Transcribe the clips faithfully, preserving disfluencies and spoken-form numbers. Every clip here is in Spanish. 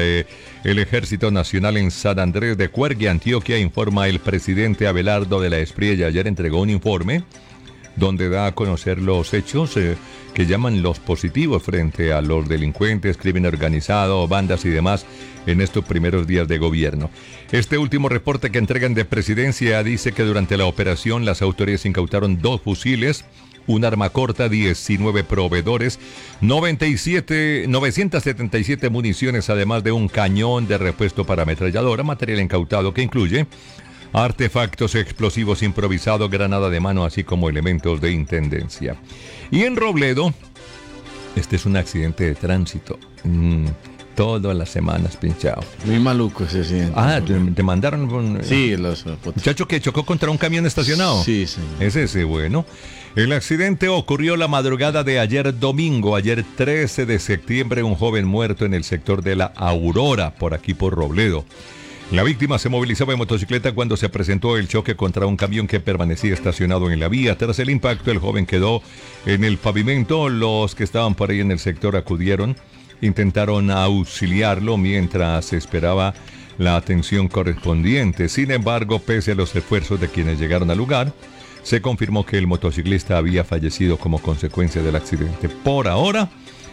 eh, el Ejército Nacional en San Andrés de Cuergue, Antioquia, informa el presidente Abelardo de la Espriella. Ayer entregó un informe donde da a conocer los hechos eh, que llaman los positivos frente a los delincuentes, crimen organizado, bandas y demás en estos primeros días de gobierno. Este último reporte que entregan de presidencia dice que durante la operación las autoridades incautaron dos fusiles, un arma corta, diecinueve proveedores, noventa y siete, novecientas setenta y siete municiones, además de un cañón de repuesto para ametralladora, material incautado que incluye artefactos explosivos improvisados, granada de mano, así como elementos de intendencia. Y en Robledo, este es un accidente de tránsito. Mm, todas las semanas pinchado. Muy maluco ese accidente. Ah, ¿te, te mandaron con...? Sí, los... Muchacho que chocó contra un camión estacionado. Sí, sí. Es ese, bueno. El accidente ocurrió la madrugada de ayer domingo, ayer trece de septiembre, un joven muerto en el sector de la Aurora, por aquí por Robledo. La víctima se movilizaba en motocicleta cuando se presentó el choque contra un camión que permanecía estacionado en la vía. Tras el impacto, el joven quedó en el pavimento. Los que estaban por ahí en el sector acudieron, intentaron auxiliarlo mientras se esperaba la atención correspondiente. Sin embargo, pese a los esfuerzos de quienes llegaron al lugar, se confirmó que el motociclista había fallecido como consecuencia del accidente. Por ahora,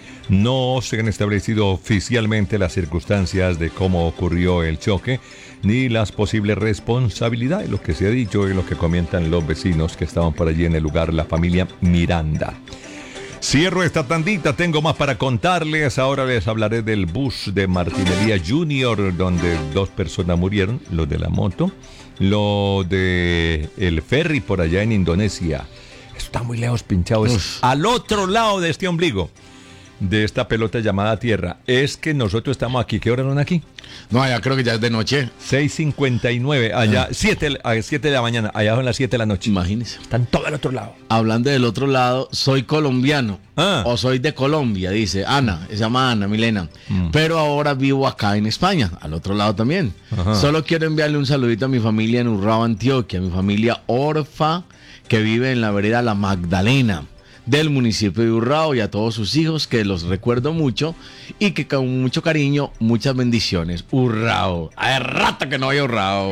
no se han establecido oficialmente las circunstancias de cómo ocurrió el choque, ni las posibles responsabilidades. Lo que se ha dicho y lo que comentan los vecinos que estaban por allí en el lugar, la familia Miranda. Cierro esta tandita, tengo más para contarles. Ahora les hablaré del bus de Martinería Junior, donde dos personas murieron, los de la moto, lo de el ferry por allá en Indonesia. Está muy lejos, pinchado. Es al otro lado de este ombligo, de esta pelota llamada Tierra. Es que nosotros estamos aquí. ¿Qué hora son aquí? No, allá creo que ya es de noche. seis cincuenta y nueve. Allá, siete, a siete de la mañana. Allá son las siete de la noche. Imagínese. Están todo al otro lado. Hablando del otro lado, soy colombiano. Ah. O soy de Colombia, dice Ana. Se llama Ana Milena. Mm. Pero ahora vivo acá en España, al otro lado también. Ajá. Solo quiero enviarle un saludito a mi familia en Urrao, Antioquia. Mi familia Orfa, que vive en la vereda La Magdalena del municipio de Urrao, y a todos sus hijos, que los recuerdo mucho y que con mucho cariño, muchas bendiciones. Urrao. Hace rato que no voy a Urrao.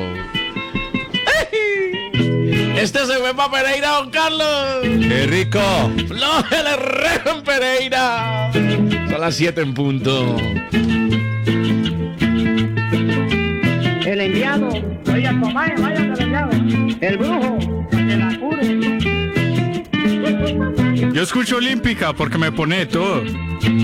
Este se fue para Pereira, don Carlos. ¡Qué rico! ¡Flójele rejo en Pereira! Son las siete en punto. El enviado, oiga, Tomás, vaya el enviado. El brujo, de la cure. Yo escucho Olímpica porque me pone todo.